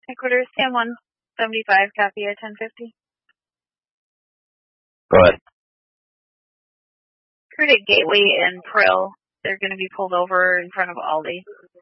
Headquarters, Sam 175, copy at 1050. Go ahead. Crude at Gateway and Prill. They're going to be pulled over in front of Aldi.